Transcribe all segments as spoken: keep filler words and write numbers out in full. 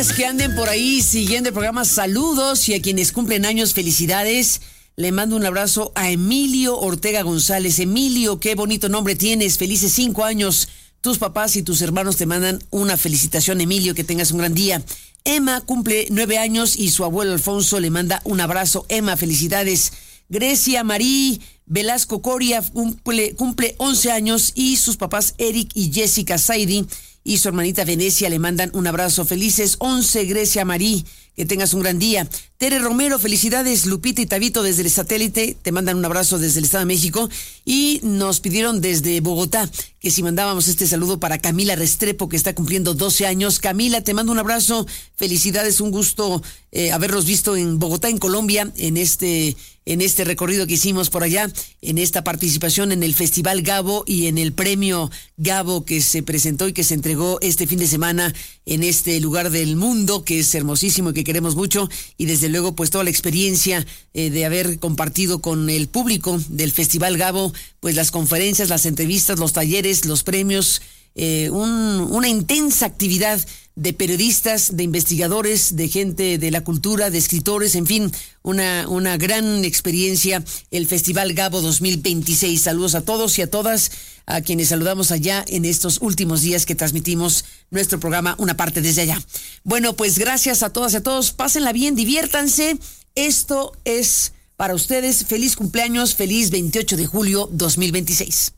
personas que anden por ahí siguiendo el programa, saludos, y a quienes cumplen años, felicidades. Le mando un abrazo a Emilio Ortega González. Emilio, qué bonito nombre tienes, felices cinco años. Tus papás y tus hermanos te mandan una felicitación, Emilio, que tengas un gran día. Emma cumple nueve años y su abuelo Alfonso le manda un abrazo. Emma, felicidades. Grecia Marí Velasco Coria cumple, cumple once años y sus papás Eric y Jessica Saidi y su hermanita Venecia le mandan un abrazo. Felices once, Grecia Marí, que tengas un gran día. Tere Romero, felicidades. Lupita y Tabito desde el satélite te mandan un abrazo desde el Estado de México y nos pidieron desde Bogotá que si mandábamos este saludo para Camila Restrepo, que está cumpliendo doce años. Camila, te mando un abrazo, felicidades, un gusto eh, haberlos visto en Bogotá, en Colombia, en este, en este recorrido que hicimos por allá, en esta participación en el Festival Gabo y en el premio Gabo que se presentó y que se entregó este fin de semana en este lugar del mundo que es hermosísimo y que queremos mucho, y desde luego pues toda la experiencia eh, de haber compartido con el público del Festival Gabo pues las conferencias, las entrevistas, los talleres, los premios, eh, un, una intensa actividad de periodistas, de investigadores, de gente de la cultura, de escritores, en fin, una, una gran experiencia, el Festival Gabo dos mil veintiséis. Saludos a todos y a todas, a quienes saludamos allá en estos últimos días que transmitimos nuestro programa, una parte desde allá. Bueno, pues gracias a todas y a todos, pásenla bien, diviértanse, esto es para ustedes. Feliz cumpleaños, feliz veintiocho de julio dos mil veintiséis.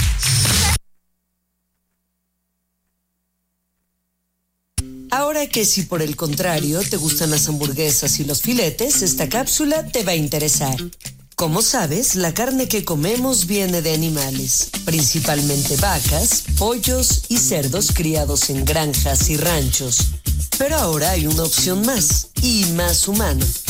Ahora que si por el contrario te gustan las hamburguesas y los filetes, esta cápsula te va a interesar. Como sabes, la carne que comemos viene de animales, principalmente vacas, pollos y cerdos criados en granjas y ranchos. Pero ahora hay una opción más, y más humana.